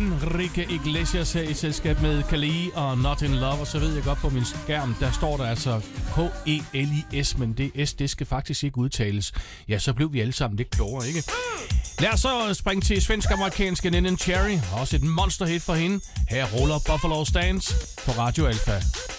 Enrique Iglesias her i selskab med Kali og Not In Love. Og så ved jeg godt på min skærm, der står der altså K-E-L-I-S, men det S, det skal faktisk ikke udtales. Ja, så blev vi alle sammen lidt klogere, ikke? Lad os så springe til svensk-amerikanske Nen & Cherry. Også et monsterhit for hende. Her ruller Buffalo Stance på Radio Alpha.